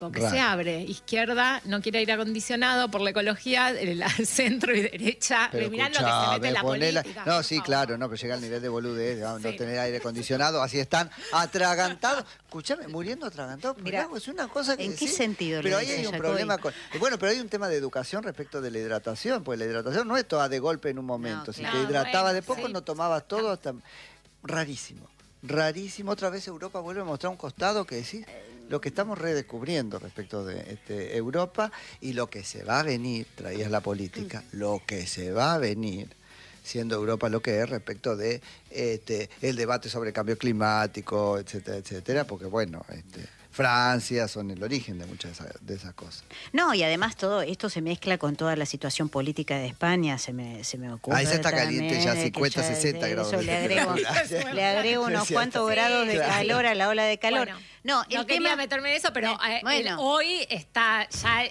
que se abre. Izquierda no quiere aire acondicionado por la ecología, el centro y derecha. Mirá lo que se mete en la política. No, sí, claro, no, pero llega al nivel de boludez, no tener aire acondicionado, así están atragantados. Escuchame, muriendo atragantados. Mirá, es una cosa que... ¿En qué sentido? Pero ahí hay un problema con... Bueno, pero hay un tema de educación respecto de la hidratación, pues la hidratación no es toda de golpe en un momento. No, si te hidratabas de poco, no tomabas todo hasta... Rarísimo. Rarísimo. Otra vez Europa vuelve a mostrar un costado que decís lo que estamos redescubriendo respecto de Europa y lo que se va a venir, traías la política, lo que se va a venir siendo Europa lo que es respecto de el debate sobre cambio climático, etcétera, etcétera, porque bueno, Francia son el origen de muchas de esas cosas. No, y además todo esto se mezcla con toda la situación política de España, se me ocurre. Ahí se está caliente ya 50, 60 grados. Eso le agrego unos cuantos grados de calor a la ola de calor. Bueno, no quería meterme en eso, pero hoy está ya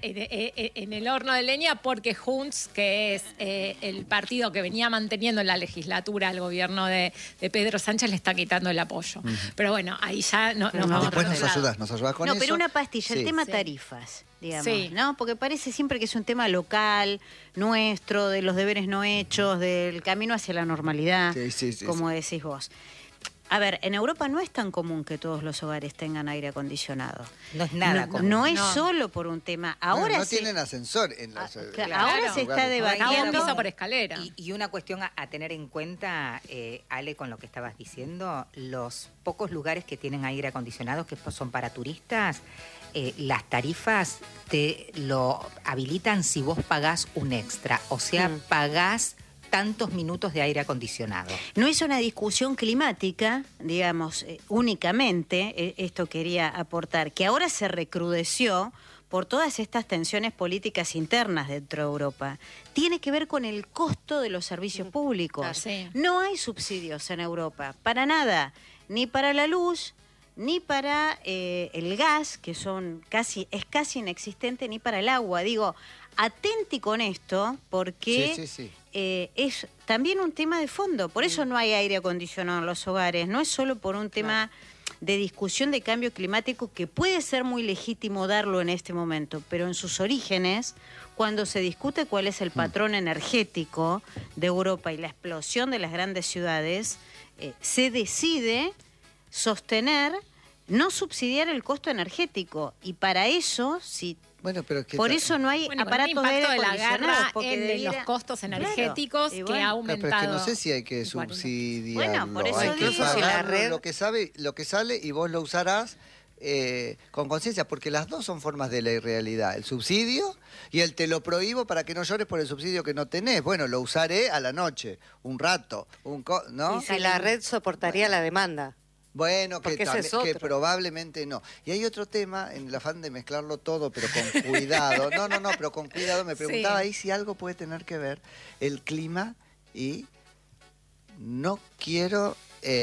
en el horno de leña porque Junts, que es el partido que venía manteniendo en la legislatura al gobierno de Pedro Sánchez, le está quitando el apoyo. Pero bueno, ahí ya nos vamos. Después nos ayudas con eso. No, pero una pastilla, el tema tarifas, digamos, ¿no? Porque parece siempre que es un tema local, nuestro, de los deberes no hechos, del camino hacia la normalidad, como decís vos. A ver, en Europa no es tan común que todos los hogares tengan aire acondicionado. No es nada común. No es solo por un tema. Ahora no tienen ascensor en los... Ahora se está debatiendo. Piso por escalera. Y una cuestión a tener en cuenta, Ale, con lo que estabas diciendo, los pocos lugares que tienen aire acondicionado, que son para turistas, las tarifas te lo habilitan si vos pagás un extra. O sea, pagás tantos minutos de aire acondicionado. No es una discusión climática, digamos, únicamente, esto quería aportar, que ahora se recrudeció por todas estas tensiones políticas internas dentro de Europa. Tiene que ver con el costo de los servicios públicos. No hay subsidios en Europa, para nada, ni para la luz, ni para el gas, que es casi inexistente, ni para el agua. Digo, atenti con esto, porque es también un tema de fondo. Por eso no hay aire acondicionado en los hogares. No es solo por un tema de discusión de cambio climático, que puede ser muy legítimo darlo en este momento, pero en sus orígenes, cuando se discute cuál es el patrón energético de Europa y la explosión de las grandes ciudades, se decide sostener, no subsidiar el costo energético. Y para eso, por eso no hay aparatos de aire acondicionado, en los costos energéticos que ha aumentado. Pero es que no sé si hay que subsidiarlo. Bueno, por eso hay que digo, pagar lo que sale y vos lo usarás con conciencia, porque las dos son formas de la irrealidad. El subsidio y el te lo prohíbo para que no llores por el subsidio que no tenés. Bueno, lo usaré a la noche, un rato, ¿no? Y si la red soportaría la demanda. Bueno, que probablemente no. Y hay otro tema, en el afán de mezclarlo todo, pero con cuidado. No, pero con cuidado. Me preguntaba ahí si algo puede tener que ver el clima y no quiero...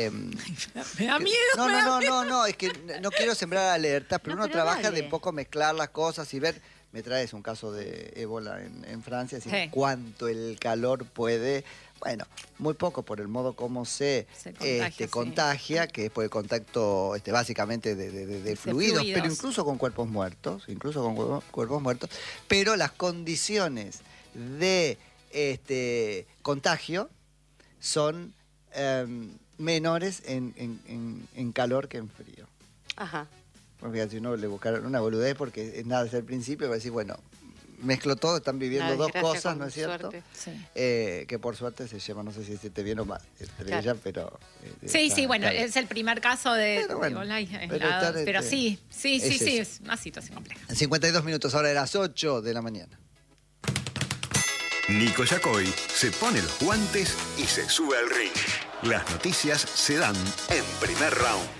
me da miedo. No, es que no quiero sembrar alertas, pero uno trabaja de poco mezclar las cosas y ver... Me traes un caso de ébola en Francia, así cuánto el calor puede... Bueno, muy poco por el modo como se contagia, que es por el contacto básicamente de fluidos, pero incluso con cuerpos muertos, pero las condiciones de contagio son menores en calor que en frío. Ajá. Porque si uno le buscaron una boludez, porque es nada desde el principio, va a decir, bueno, mezclo todo, están viviendo dos cosas, ¿no es cierto? Que por suerte se llama, no sé si se te viene o mal, pero... bueno, es el primer caso de pero sí, es una situación compleja. En 52 minutos, ahora de las 8 de la mañana. Nico Yacoy se pone los guantes y se sube al ring. Las noticias se dan en Primer Round.